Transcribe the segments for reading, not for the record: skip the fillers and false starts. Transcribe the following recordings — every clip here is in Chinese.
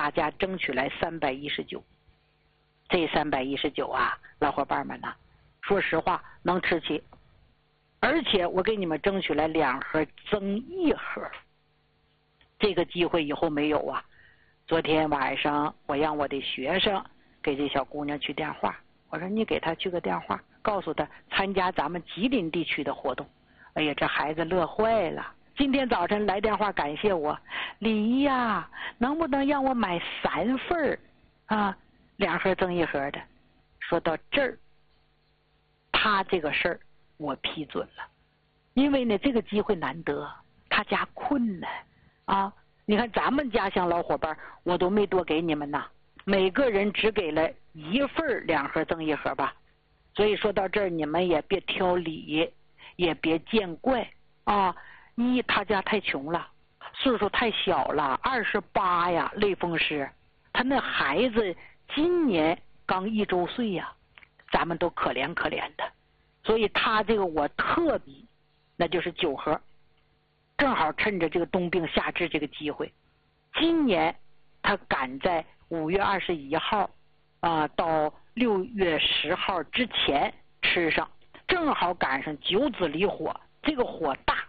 大家争取来319。这319啊，老伙伴们呐，说实话能吃起，而且我给你们争取来2盒增1盒。这个机会以后没有啊。昨天晚上我让我的学生给这小姑娘去电话，我说你给她去个电话，告诉她参加咱们吉林地区的活动。哎呀，这孩子乐坏了，今天早晨来电话感谢我，李姨呀，能不能让我买3份啊，2盒增1盒的。说到这儿，他这个事儿我批准了，因为呢这个机会难得，他家困难啊。你看咱们家乡老伙伴我都没多给你们呐，每个人只给了1份2盒增1盒吧。所以说到这儿，你们也别挑理，也别见怪啊。他家太穷了，岁数太小了，28呀，雷锋师，他那孩子今年刚1周岁呀，咱们都可怜可怜的。所以他这个我特比，那就是9盒，正好趁着这个冬病夏治这个机会，今年他赶在5月21号到6月10号之前吃上，正好赶上9子离火，这个火大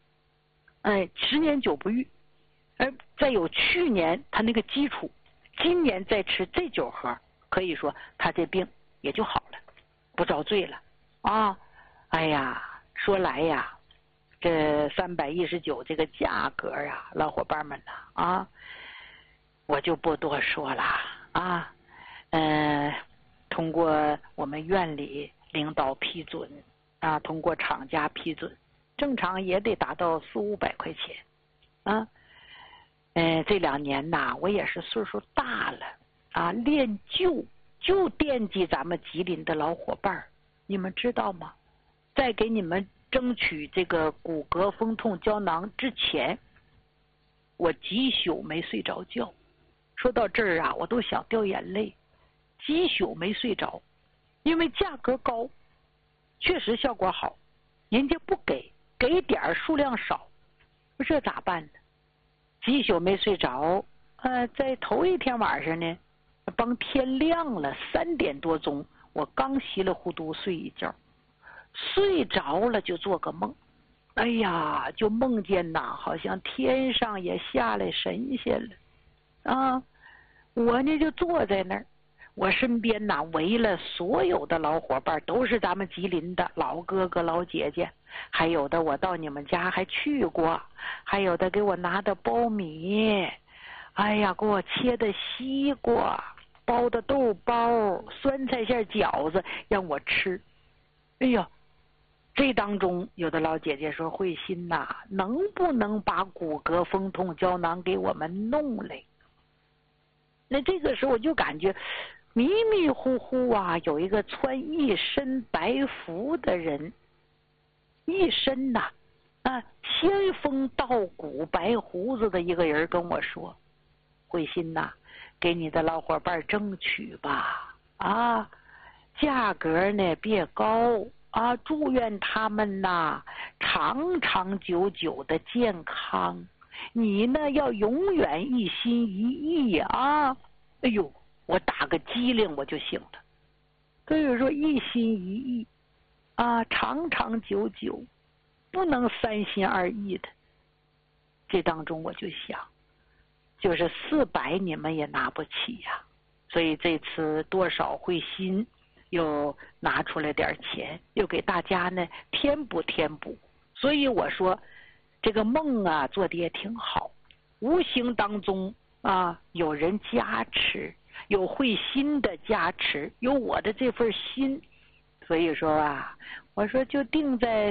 ，10年9不遇，再有去年他那个基础，今年再吃这9盒，可以说他这病也就好了，不遭罪了啊！哎呀，说来呀，这319这个价格啊，老伙伴们呐我就不多说了啊。通过我们院里领导批准啊，通过厂家批准，正常也得达到400-500块钱啊。这2年呐，我也是岁数大了啊，练就就惦记咱们吉林的老伙伴，你们知道吗？在给你们争取这个骨骼风痛胶囊之前，我几宿没睡着觉。说到这儿啊，我都想掉眼泪，几宿没睡着，因为价格高，确实效果好，人家不给点数量少，这咋办呢？几宿没睡着，在头一天晚上呢，帮天亮了3点多钟，我刚稀里糊涂睡一觉，睡着了就做个梦，哎呀，就梦见呐，好像天上也下来神仙了啊！我呢就坐在那儿，我身边呐围了所有的老伙伴，都是咱们吉林的老哥哥老姐姐，还有的我到你们家还去过，还有的给我拿的苞米，哎呀，给我切的西瓜，包的豆包，酸菜馅饺子让我吃。哎呀，这当中有的老姐姐说，慧心呐，能不能把骨骼风痛胶囊给我们弄来？那这个时候我就感觉迷迷糊糊啊，有一个穿一身白服的人，一身呐仙风道骨白胡子的一个人跟我说，慧心呐，给你的老伙伴争取吧啊，价格呢别高啊，祝愿他们呐长长久久的健康，你呢要永远一心一意啊！哎呦，我打个机灵我就醒了。所以说一心一意啊，长长久久，不能3心2意的。这当中我就想，就是400你们也拿不起呀，所以这次多少慧心又拿出来点钱，又给大家呢填补。所以我说这个梦啊做的也挺好，无形当中啊有人加持，有慧心的加持，有我的这份心，所以说啊，我说就定在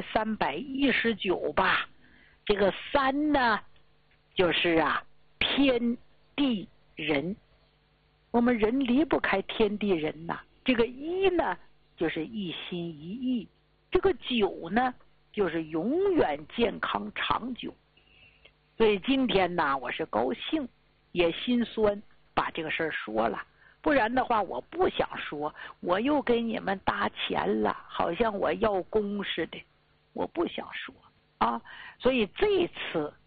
319吧。这个3呢就是啊天地人，我们人离不开天地人呐。这个1呢就是一心一意，这个9呢就是永远健康长久。所以今天呢我是高兴也心酸把这个事儿说了，不然的话我不想说，我又给你们搭钱了，好像我要功似的，我不想说啊。所以这次